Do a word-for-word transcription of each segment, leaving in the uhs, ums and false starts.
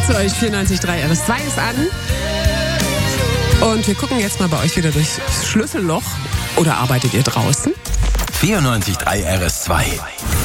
zu euch, vierundneunzig Komma drei R S zwei ist an. Und wir gucken jetzt mal bei euch wieder durchs Schlüsselloch. Oder arbeitet ihr draußen? vierundneunzig Komma drei R S zwei.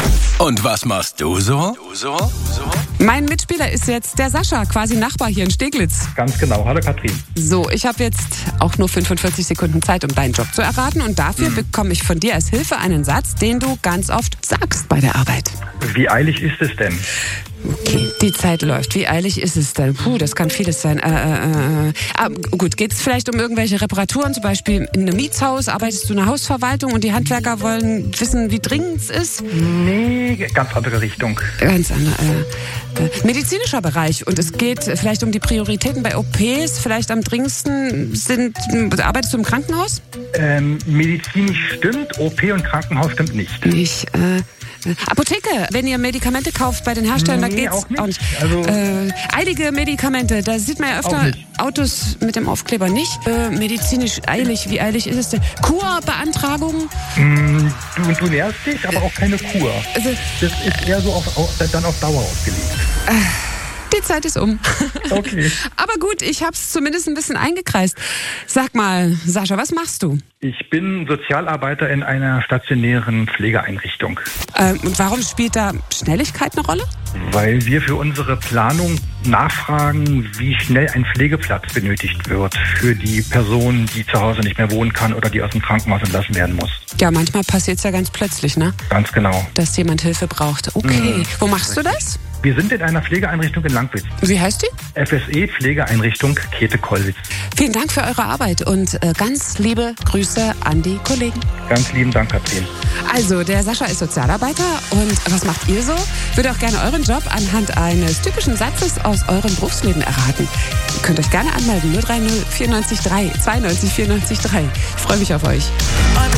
Und was machst du so? Du so? so? Mein Mitspieler ist jetzt der Sascha, quasi Nachbar hier in Steglitz. Ganz genau. Hallo Katrin. So, ich habe jetzt auch nur fünfundvierzig Sekunden Zeit, um deinen Job zu erraten. Und dafür mhm. bekomme ich von dir als Hilfe einen Satz, den du ganz oft sagst bei der Arbeit. Wie eilig ist es denn? Okay, die Zeit läuft. Wie eilig ist es denn? Puh, das kann vieles sein. Äh, äh, äh. Ah, gut, geht es vielleicht um irgendwelche Reparaturen? Zum Beispiel in einem Mietshaus arbeitest du in einer Hausverwaltung und die Handwerker wollen wissen, wie dringend es ist? Nee, ganz andere Richtung. Ganz andere. Äh, äh, medizinischer Bereich. Und es geht vielleicht um die Prioritäten bei O Ps. Vielleicht am dringendsten sind. Arbeitest du im Krankenhaus? Ähm, medizinisch stimmt, O P und Krankenhaus stimmt nicht. Nicht, äh. Apotheke, wenn ihr Medikamente kauft bei den Herstellern, nee, da geht's auch nicht. Auch nicht. Also äh, eilige Medikamente, da sieht man ja öfter Autos mit dem Aufkleber nicht. Äh, medizinisch eilig, wie eilig ist es denn? Kurbeantragung? Mm, du, du nährst dich, aber auch keine Kur. Also, das ist eher so auf, auf, dann auf Dauer ausgelegt. Äh, Die Zeit ist um. Okay. Aber gut, ich habe es zumindest ein bisschen eingekreist. Sag mal, Sascha, was machst du? Ich bin Sozialarbeiter in einer stationären Pflegeeinrichtung. Ähm, und warum spielt da Schnelligkeit eine Rolle? Weil wir für unsere Planung nachfragen, wie schnell ein Pflegeplatz benötigt wird für die Person, die zu Hause nicht mehr wohnen kann oder die aus dem Krankenhaus entlassen werden muss. Ja, manchmal passiert es ja ganz plötzlich, ne? Ganz genau. Dass jemand Hilfe braucht. Okay. Mhm. Wo machst du das? Wir sind in einer Pflegeeinrichtung in Langwitz. Wie heißt die? F S E Pflegeeinrichtung Käthe-Kollwitz. Vielen Dank für eure Arbeit und äh, ganz liebe Grüße an die Kollegen. Ganz lieben Dank, Katrin. Also, der Sascha ist Sozialarbeiter und was macht ihr so? Würde auch gerne euren Job anhand eines typischen Satzes aus eurem Berufsleben erraten. Ihr könnt euch gerne anmelden. null drei null vierundneunzig drei zweiundneunzig vierundneunzig drei. Ich freue mich auf euch.